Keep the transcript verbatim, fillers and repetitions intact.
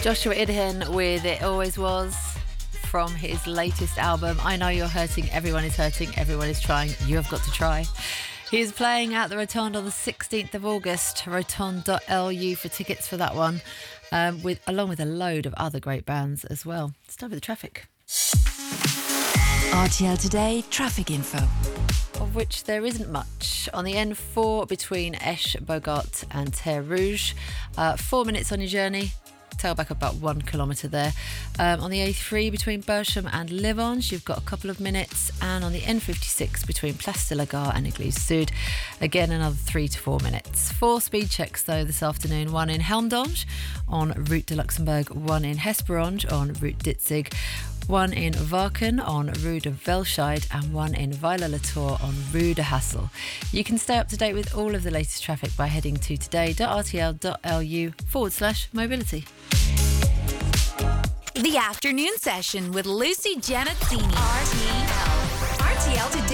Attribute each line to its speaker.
Speaker 1: Joshua Idehen with It Always Was from his latest album, I Know You're Hurting, Everyone Is Hurting, Everyone Is Trying, You Have Got to Try. He is playing at the Rotonde on the sixteenth of August, rotonde dot l u for tickets for that one, um, with along with a load of other great bands as well. Start with the traffic.
Speaker 2: R T L Today traffic info.
Speaker 1: Of which there isn't much. On the N four between Esch, Bogart and Terre Rouge, uh, four minutes on your journey. Tail back about one kilometre there. Um, on the A three between Bersham and Livange, you've got a couple of minutes. And on the N fifty-six between Place de la Gare and Église Sud, again another three to four minutes. Four speed checks though this afternoon. One in Helmdange on Route de Luxembourg, one in Hesperonge on Route Ditzig, one in Varken on Rue de Velscheid, and one in Weiler-le-Tour on Rue de Hassel. You can stay up to date with all of the latest traffic by heading to today dot r t l dot l u forward slash mobility.
Speaker 2: The afternoon session with Lucy Janazzini. R T L. R T L Today.